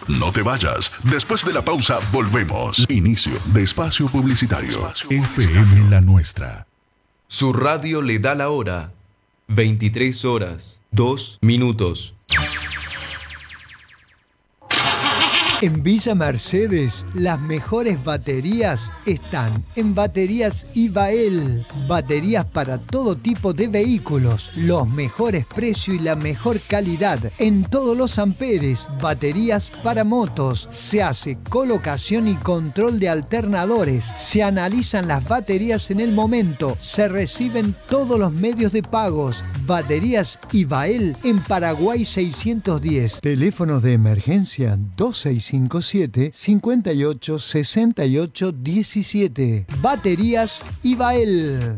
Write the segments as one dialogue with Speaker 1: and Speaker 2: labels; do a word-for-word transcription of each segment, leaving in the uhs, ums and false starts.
Speaker 1: No te vayas. Después de la pausa, volvemos. Inicio de espacio publicitario. Espacio
Speaker 2: F M La Nuestra.
Speaker 3: Su radio le da la hora. veintitrés horas, dos minutos.
Speaker 4: En Villa Mercedes, las mejores baterías están en Baterías Ibael. Baterías para todo tipo de vehículos, los mejores precios y la mejor calidad en todos los amperes. Baterías para motos, se hace colocación y control de alternadores, se analizan las baterías en el momento, se reciben todos los medios de pagos. Baterías Ibael en Paraguay seiscientos diez. Teléfonos de emergencia dos seis cinco siete, cinco ocho, seis ocho uno siete. Baterías Ibael.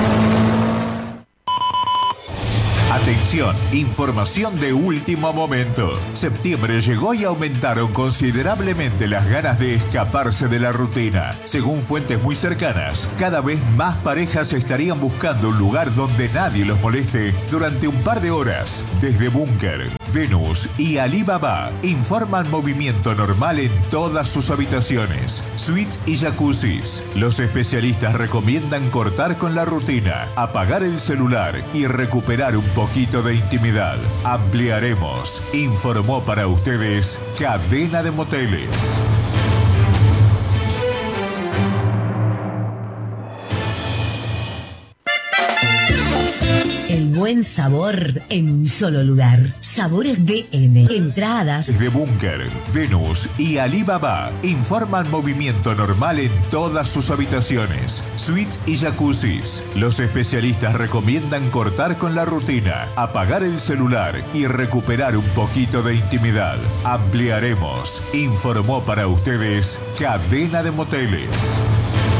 Speaker 5: Atención, información de último momento. Septiembre llegó y aumentaron considerablemente las ganas de escaparse de la rutina. Según fuentes muy cercanas, cada vez más parejas estarían buscando un lugar donde nadie los moleste durante un par de horas. Desde Búnker, Venus y Alibaba informan movimiento normal en todas sus habitaciones, suite y jacuzzis. Los especialistas recomiendan cortar con la rutina, apagar el celular y recuperar un poquito de intimidad. Ampliaremos. Informó para ustedes Cadena de Moteles.
Speaker 6: El buen sabor en un solo lugar. Sabores B M. Entradas.
Speaker 5: Desde Búnker, Venus y Alibaba informan movimiento normal en todas sus habitaciones, suite y jacuzzis. Los especialistas recomiendan cortar con la rutina, apagar el celular y recuperar un poquito de intimidad. Ampliaremos. Informó para ustedes Cadena de Moteles.